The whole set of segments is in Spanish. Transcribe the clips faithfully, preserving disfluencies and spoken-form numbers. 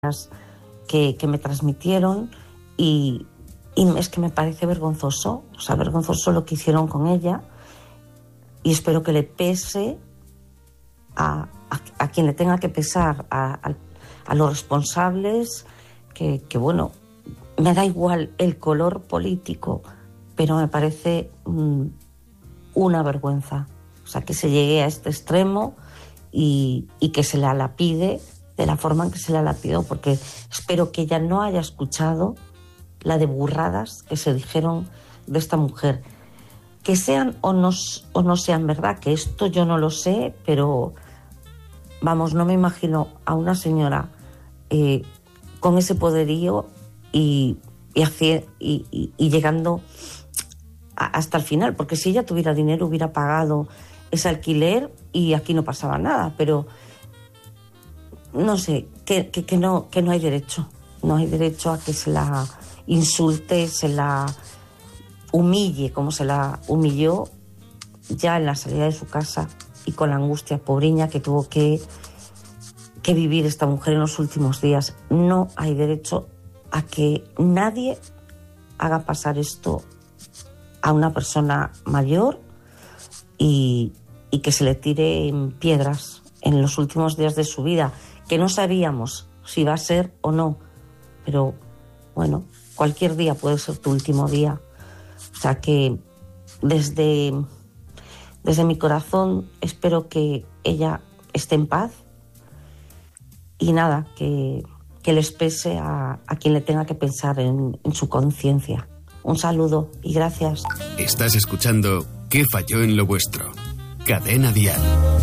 que, que me transmitieron y, y es que me parece vergonzoso, o sea, vergonzoso lo que hicieron con ella y espero que le pese a, a, a quien le tenga que pesar, a, a, a los responsables, que, que bueno, me da igual el color político, pero me parece mmm, una vergüenza, o sea, que se llegue a este extremo y, y que se la lapide de la forma en que se la lapidó, porque espero que ella no haya escuchado la de burradas que se dijeron de esta mujer. Que sean o no, o no sean verdad, que esto yo no lo sé, pero vamos, no me imagino a una señora eh, con ese poderío y, y, hacer, y, y, y llegando a, hasta el final, porque si ella tuviera dinero hubiera pagado ese alquiler y aquí no pasaba nada, pero no sé, que, que, que, no, que no hay derecho, no hay derecho a que se la insulte, se la humille como se la humilló ya en la salida de su casa y con la angustia pobreña que tuvo que, que vivir esta mujer en los últimos días. No hay derecho a que nadie haga pasar esto a una persona mayor y, y que se le tiren piedras en los últimos días de su vida, que no sabíamos si va a ser o no, pero bueno, cualquier día puede ser tu último día. O sea que desde, desde mi corazón espero que ella esté en paz y nada, que, que les pese a, a quien le tenga que pensar en, en su conciencia. Un saludo y gracias. Estás escuchando ¿Qué falló en lo vuestro? Cadena Dial.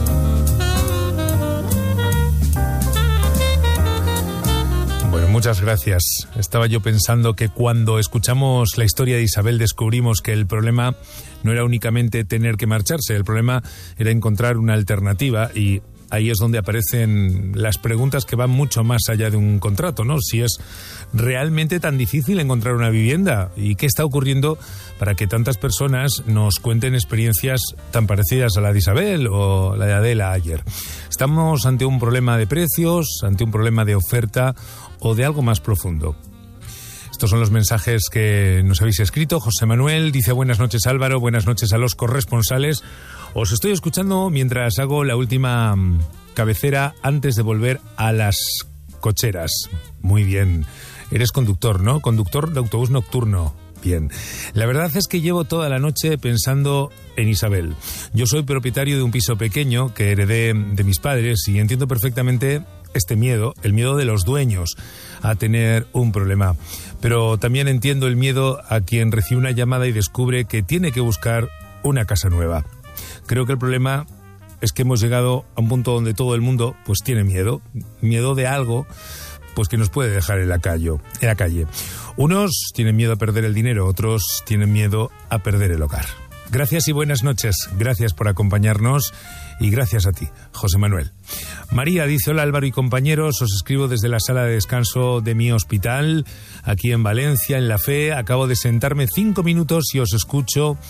Muchas gracias. Estaba yo pensando que cuando escuchamos la historia de Isabel descubrimos que el problema no era únicamente tener que marcharse, el problema era encontrar una alternativa y ahí es donde aparecen las preguntas que van mucho más allá de un contrato, ¿no? Si es realmente tan difícil encontrar una vivienda y qué está ocurriendo para que tantas personas nos cuenten experiencias tan parecidas a la de Isabel o la de Adela ayer. Estamos ante un problema de precios, ante un problema de oferta o de algo más profundo. Estos son los mensajes que nos habéis escrito. José Manuel dice: buenas noches Álvaro, buenas noches a los corresponsales. Os estoy escuchando mientras hago la última cabecera antes de volver a las cocheras. Muy bien. Eres conductor, ¿no? Conductor de autobús nocturno. Bien. La verdad es que llevo toda la noche pensando en Isabel. Yo soy propietario de un piso pequeño que heredé de mis padres y entiendo perfectamente este miedo, el miedo de los dueños a tener un problema. Pero también entiendo el miedo a quien recibe una llamada y descubre que tiene que buscar una casa nueva. Creo que el problema es que hemos llegado a un punto donde todo el mundo pues tiene miedo, miedo de algo pues que nos puede dejar en la calle, en la calle. Unos tienen miedo a perder el dinero, otros tienen miedo a perder el hogar. Gracias y buenas noches. Gracias por acompañarnos y gracias a ti, José Manuel. María dice: hola Álvaro y compañeros, os escribo desde la sala de descanso de mi hospital, aquí en Valencia, en La Fe. Acabo de sentarme cinco minutos y os escucho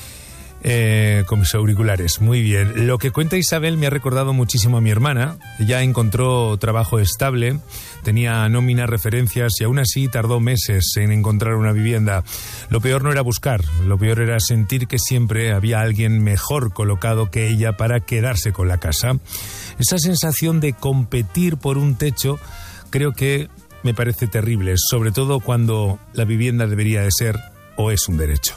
eh, con mis auriculares. Muy bien. Lo que cuenta Isabel me ha recordado muchísimo a mi hermana. Ella encontró trabajo estable, tenía nómina, referencias y aún así tardó meses en encontrar una vivienda. Lo peor no era buscar, lo peor era sentir que siempre había alguien mejor colocado que ella para quedarse con la casa. Esa sensación de competir por un techo creo que me parece terrible, sobre todo cuando la vivienda debería de ser o es un derecho.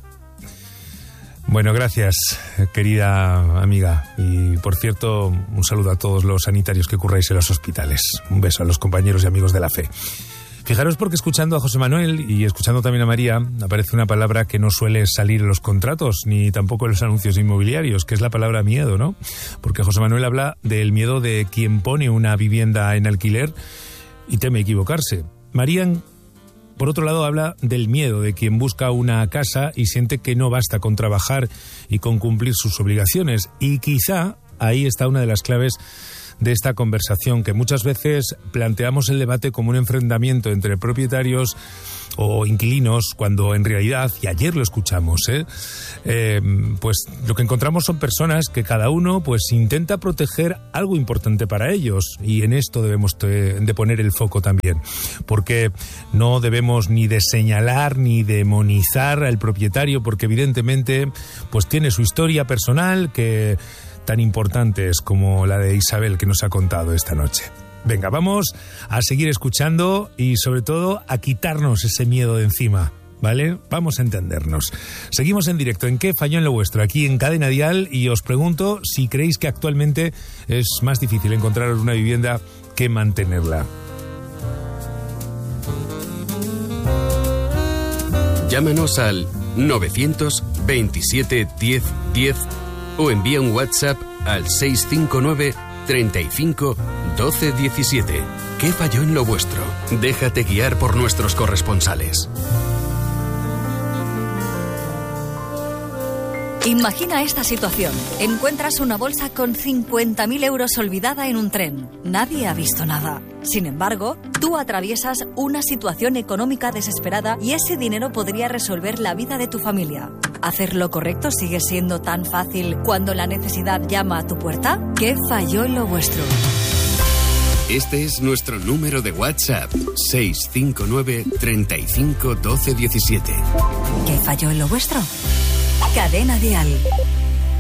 Bueno, gracias, querida amiga. Y, por cierto, un saludo a todos los sanitarios que curráis en los hospitales. Un beso a los compañeros y amigos de La Fe. Fijaros porque escuchando a José Manuel y escuchando también a María, aparece una palabra que no suele salir en los contratos, ni tampoco en los anuncios inmobiliarios, que es la palabra miedo, ¿no? Porque José Manuel habla del miedo de quien pone una vivienda en alquiler y teme equivocarse. María, por otro lado, habla del miedo de quien busca una casa y siente que no basta con trabajar y con cumplir sus obligaciones. Y quizá ahí está una de las claves de esta conversación, que muchas veces planteamos el debate como un enfrentamiento entre propietarios o inquilinos, cuando en realidad, y ayer lo escuchamos, ¿eh? Eh, pues lo que encontramos son personas que cada uno pues intenta proteger algo importante para ellos, y en esto debemos de, de poner el foco también, porque no debemos ni de señalar ni demonizar al propietario, porque evidentemente pues tiene su historia personal, que tan importante es como la de Isabel, que nos ha contado esta noche. Venga, vamos a seguir escuchando y sobre todo a quitarnos ese miedo de encima, ¿vale? Vamos a entendernos. Seguimos en directo en ¿Qué falló en lo vuestro? Aquí en Cadena Dial, y os pregunto si creéis que actualmente es más difícil encontrar una vivienda que mantenerla. Llámanos al novecientos veintisiete diez diez o envía un WhatsApp al seis cinco nueve treinta y cinco doce diecisiete. ¿Qué falló en lo vuestro? Déjate guiar por nuestros corresponsales. Imagina esta situación. Encuentras una bolsa con cincuenta mil euros olvidada en un tren. Nadie ha visto nada. Sin embargo, tú atraviesas una situación económica desesperada y ese dinero podría resolver la vida de tu familia. ¿Hacer lo correcto sigue siendo tan fácil cuando la necesidad llama a tu puerta? ¿Qué falló en lo vuestro? Este es nuestro número de WhatsApp, seis cinco nueve treinta y cinco doce diecisiete. ¿Qué falló en lo vuestro? Cadena Dial.